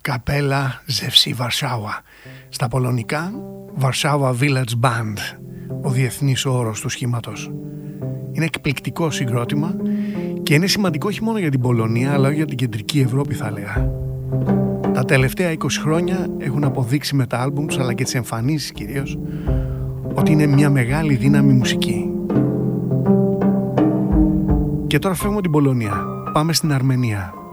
Καπέλα Ζευσή Βαρσάουα. Στα πολωνικά Warsaw Village Band, ο διεθνής όρος του σχήματος. Είναι εκπληκτικό συγκρότημα και είναι σημαντικό όχι μόνο για την Πολωνία αλλά για την κεντρική Ευρώπη, θα έλεγα. Τα τελευταία 20 χρόνια έχουν αποδείξει με τα άλμπουμ τους αλλά και τις εμφανίσεις κυρίως ότι είναι μια μεγάλη δύναμη μουσική. Και τώρα φεύγουμε την Πολωνία, πάμε στην Αρμενία.